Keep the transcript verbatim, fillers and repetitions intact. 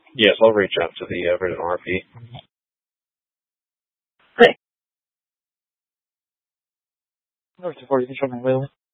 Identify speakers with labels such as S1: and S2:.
S1: Yes, I'll reach out to the uh, written R P.
S2: Great. North to forty, control my wheel.